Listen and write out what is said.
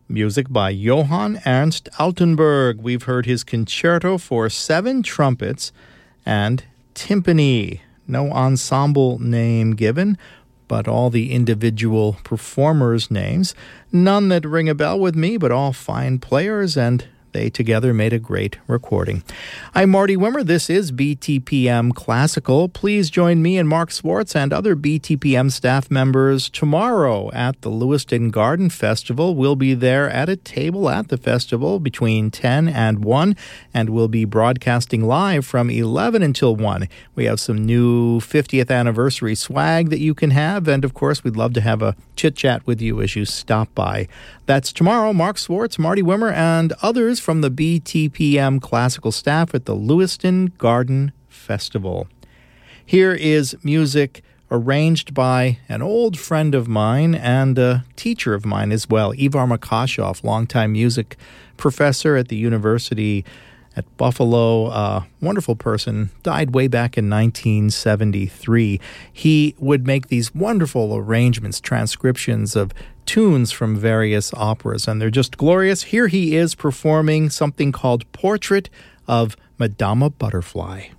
Music by Johann Ernst Altenburg. We've heard his concerto for 7 trumpets and timpani. No ensemble name given, but all the individual performers' names. None that ring a bell with me, but all fine players, and they together made a great recording. I'm Marty Wimmer. This is BTPM Classical. Please join me and Mark Swartz and other BTPM staff members tomorrow at the Lewiston Garden Festival. We'll be there at a table at the festival between 10 and 1, and we'll be broadcasting live from 11 until 1. We have some new 50th anniversary swag that you can have, and of course, we'd love to have a chit-chat with you as you stop by. That's tomorrow. Mark Swartz, Marty Wimmer, and others from the BTPM Classical staff at the Lewiston Garden Festival. Here is music arranged by an old friend of mine and a teacher of mine as well, Ivar Makashov, longtime music professor at the University at Buffalo, a wonderful person, died way back in 1973. He would make these wonderful arrangements, transcriptions of tunes from various operas, and they're just glorious. Here he is performing something called Portrait of Madama Butterfly.